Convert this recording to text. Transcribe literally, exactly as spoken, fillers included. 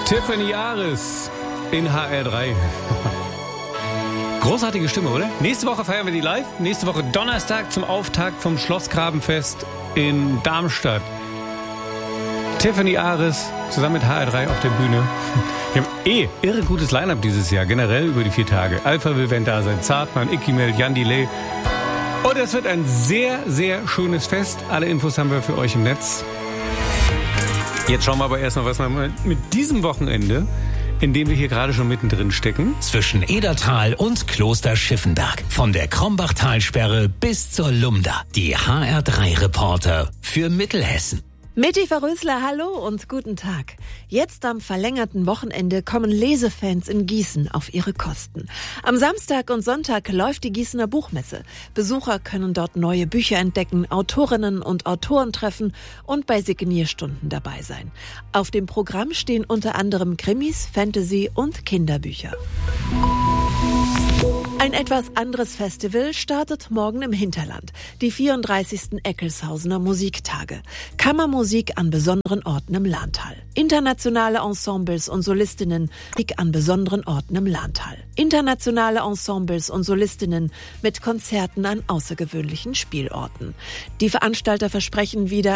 Tiffany Ares in H R drei. Großartige Stimme, oder? Nächste Woche feiern wir die live. Nächste Woche Donnerstag zum Auftakt vom Schlossgrabenfest in Darmstadt. Tiffany Ares zusammen mit H R drei auf der Bühne. Wir haben eh irre gutes Line-Up dieses Jahr, generell über die vier Tage. Alpha will werden da sein, Zartmann, Ikimel, Jan Delay. Und es wird ein sehr, sehr schönes Fest. Alle Infos haben wir für euch im Netz. Jetzt schauen wir aber erstmal, was wir mit diesem Wochenende, in dem wir hier gerade schon mittendrin stecken. Zwischen Edertal und Kloster Schiffenberg. Von der Krombachtalsperre bis zur Lumda. Die H R drei Reporter für Mittelhessen. Mitti Verrösler, hallo und guten Tag. Jetzt am verlängerten Wochenende kommen Lesefans in Gießen auf ihre Kosten. Am Samstag und Sonntag läuft die Gießener Buchmesse. Besucher können dort neue Bücher entdecken, Autorinnen und Autoren treffen und bei Signierstunden dabei sein. Auf dem Programm stehen unter anderem Krimis, Fantasy und Kinderbücher. Ein etwas anderes Festival startet morgen im Hinterland. Die vierunddreißigsten Eckelshausener Musiktage. Kammermusik an besonderen Orten im Lahntal. Internationale Ensembles und Solistinnen an besonderen Orten im Lahntal. Internationale Ensembles und Solistinnen mit Konzerten an außergewöhnlichen Spielorten. Die Veranstalter versprechen wieder